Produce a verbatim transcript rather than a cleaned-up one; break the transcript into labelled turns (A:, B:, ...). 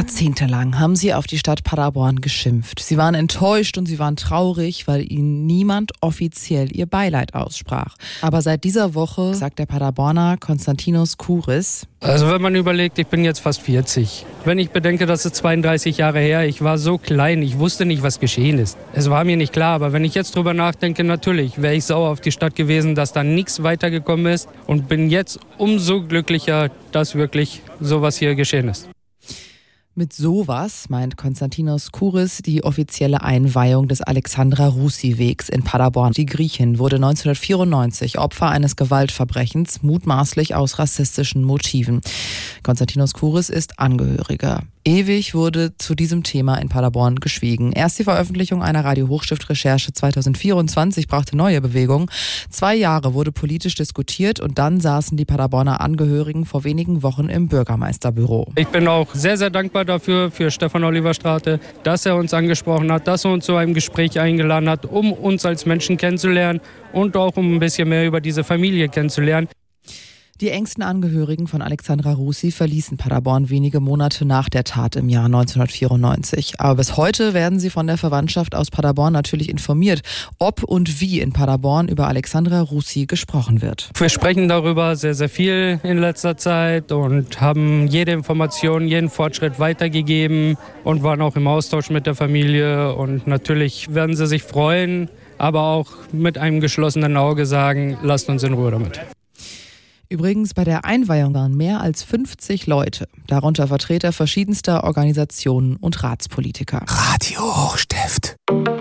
A: Jahrzehntelang haben sie auf die Stadt Paderborn geschimpft. Sie waren enttäuscht und sie waren traurig, weil ihnen niemand offiziell ihr Beileid aussprach. Aber seit dieser Woche sagt der Paderborner Konstantinos Kouris:
B: Also wenn man überlegt, ich bin jetzt fast vierzig. Wenn ich bedenke, das ist zweiunddreißig Jahre her, ich war so klein, ich wusste nicht, was geschehen ist. Es war mir nicht klar, aber wenn ich jetzt drüber nachdenke, natürlich wäre ich sauer auf die Stadt gewesen, dass da nichts weitergekommen ist und bin jetzt umso glücklicher, dass wirklich sowas hier geschehen ist.
A: Mit sowas meint Konstantinos Kouris die offizielle Einweihung des Alexandra-Russi-Wegs in Paderborn. Die Griechin wurde neunzehnhundertvierundneunzig Opfer eines Gewaltverbrechens, mutmaßlich aus rassistischen Motiven. Konstantinos Kouris ist Angehöriger. Ewig wurde zu diesem Thema in Paderborn geschwiegen. Erst die Veröffentlichung einer Radio-Hochstift-Recherche zweitausendvierundzwanzig brachte neue Bewegung. Zwei Jahre wurde politisch diskutiert und dann saßen die Paderborner Angehörigen vor wenigen Wochen im Bürgermeisterbüro.
B: Ich bin auch sehr, sehr dankbar dafür, für Stefan Oliver Strate, dass er uns angesprochen hat, dass er uns zu einem Gespräch eingeladen hat, um uns als Menschen kennenzulernen und auch um ein bisschen mehr über diese Familie kennenzulernen.
A: Die engsten Angehörigen von Alexandra Russi verließen Paderborn wenige Monate nach der Tat im Jahr neunzehnhundertvierundneunzig. Aber bis heute werden sie von der Verwandtschaft aus Paderborn natürlich informiert, ob und wie in Paderborn über Alexandra Russi gesprochen wird.
B: Wir sprechen darüber sehr, sehr viel in letzter Zeit und haben jede Information, jeden Fortschritt weitergegeben und waren auch im Austausch mit der Familie. Und natürlich werden sie sich freuen, aber auch mit einem geschlossenen Auge sagen, lasst uns in Ruhe damit.
A: Übrigens, bei der Einweihung waren mehr als fünfzig Leute, darunter Vertreter verschiedenster Organisationen und Ratspolitiker.
C: Radio Hochstift.